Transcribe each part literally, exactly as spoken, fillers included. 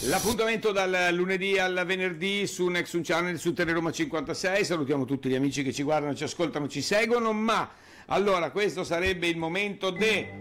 L'appuntamento dal lunedì al venerdì su Next Un Channel su Teleroma cinquantasei. Salutiamo tutti gli amici che ci guardano, ci ascoltano, ci seguono. Ma allora questo sarebbe il momento de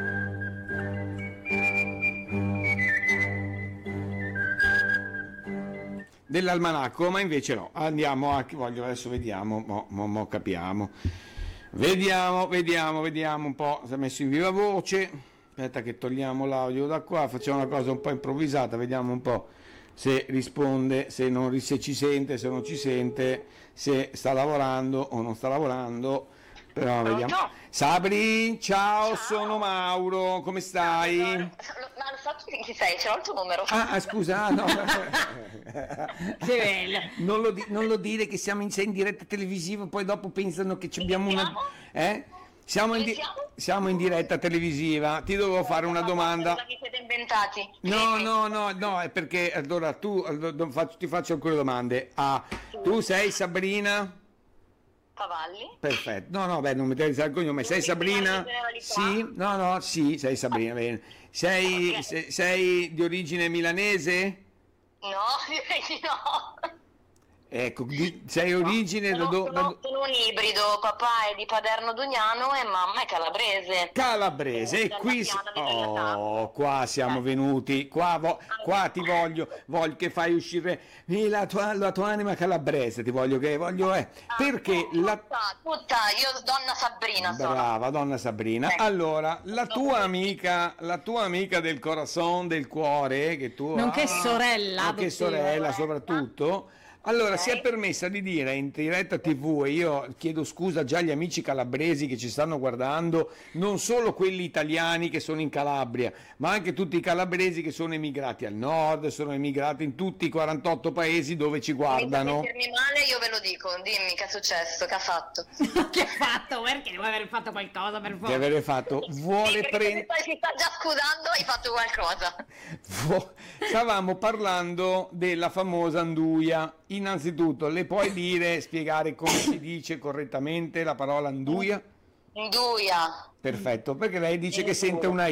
dell'almanacco, ma invece no. Andiamo a voglio adesso vediamo, mo, mo, mo capiamo. Vediamo, vediamo, vediamo un po'. Si è messo in viva voce. Aspetta che togliamo l'audio da qua, facciamo una cosa un po' improvvisata, vediamo un po' se risponde, se, non, se ci sente, se non ci sente, se sta lavorando o non sta lavorando, però vediamo. Sabri, ciao, ciao, sono Mauro, come stai? Ma chi sei? C'è il tuo numero. Ah, scusa, no. Che bello. Non lo, di, non lo dire che siamo in, in diretta televisiva, poi dopo pensano che ci abbiamo una... Eh? Siamo in, di- siamo in diretta televisiva, ti dovevo fare una domanda. Cosa vi siete inventati? No, no, no, no, è perché allora tu ti faccio alcune domande. Ah, tu sei Sabrina? Cavalli? Perfetto. No, no, beh, non mi devi dire il cognome. Sei Sabrina? Sì, no, no, sì, sei Sabrina, bene. Sei, okay. sei, sei di origine milanese? No, direi di no. Ecco, di, sei origine no, da dove? Sono, sono un ibrido, papà è di Paderno Dugnano e mamma è calabrese. Calabrese, e qui oh, qua siamo venuti, qua, vo, qua ti voglio, voglio che fai uscire la tua, la tua anima calabrese, ti voglio che voglio, eh, perché tutta, la... tutta, io donna Sabrina sono. Brava, donna Sabrina. Ecco. Allora, la tua amica, la tua amica del corazon, del cuore, che tu... Nonché ah, sorella. Nonché sorella, soprattutto... Allora, okay. Si è permessa di dire in diretta tivù, e io chiedo scusa già agli amici calabresi che ci stanno guardando, non solo quelli italiani che sono in Calabria, ma anche tutti i calabresi che sono emigrati al nord, sono emigrati in tutti i quarantotto paesi dove ci guardano. Se sentirmi male io ve lo dico, dimmi che è successo, che ha fatto. Che ha fatto? Perché deve aver fatto qualcosa per forza. Che avere fatto? Vuole sì, prendere... Si sta già scudando, hai fatto qualcosa. Stavamo parlando della famosa Anduia. Innanzitutto, le puoi dire, spiegare come si dice correttamente la parola Anduia? Anduia. Perfetto, perché lei dice che sente una